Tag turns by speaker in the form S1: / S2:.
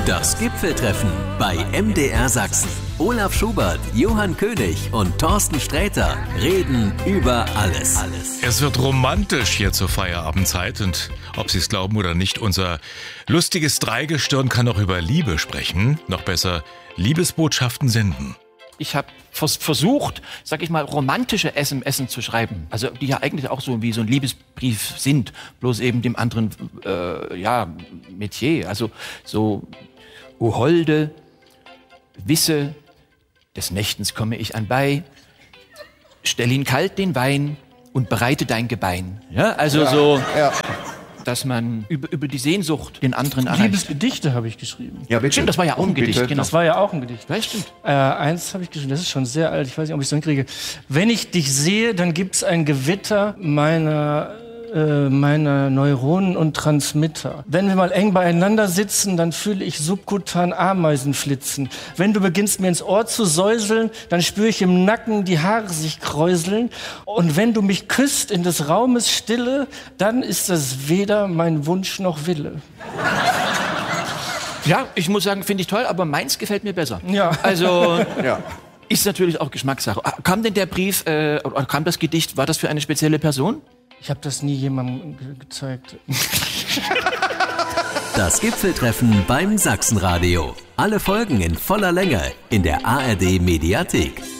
S1: Das Gipfeltreffen bei MDR Sachsen. Olaf Schubert, Johann König und Thorsten Sträter reden über alles.
S2: Es wird romantisch hier zur Feierabendzeit und ob Sie es glauben oder nicht, unser lustiges Dreigestirn kann auch über Liebe sprechen. Noch besser, Liebesbotschaften senden.
S3: Ich habe versucht, sag ich mal, romantische SMS zu schreiben. Also die ja eigentlich auch so wie so ein Liebesbrief sind, bloß eben dem anderen Metier. Also so, o Holde, wisse, des Nächtens komme ich anbei, stell ihn kalt den Wein und bereite dein Gebein. Ja, also dass man über die Sehnsucht den anderen erreicht.
S4: Liebesgedichte habe ich geschrieben.
S3: Ja, bitte. Stimmt, das war ja auch ein Gedicht. Genau.
S4: Das war ja auch ein Gedicht.
S3: Ja, stimmt.
S4: Eins habe ich geschrieben, das ist schon sehr alt, ich weiß nicht, ob ich es so hinkriege. Wenn ich dich sehe, dann gibt's ein Gewitter meiner Neuronen und Transmitter. Wenn wir mal eng beieinander sitzen, dann fühle ich subkutan Ameisen flitzen. Wenn du beginnst mir ins Ohr zu säuseln, dann spüre ich im Nacken die Haare sich kräuseln. Und wenn du mich küsst in des Raumes Stille, dann ist das weder mein Wunsch noch Wille.
S3: Ja, ich muss sagen, finde ich toll, aber meins gefällt mir besser.
S4: Ja.
S3: Also ist natürlich auch Geschmackssache. Kam denn der Brief, oder kam das Gedicht, war das für eine spezielle Person?
S4: Ich habe das nie jemandem gezeigt.
S1: Das Gipfeltreffen beim Sachsenradio. Alle Folgen in voller Länge in der ARD Mediathek.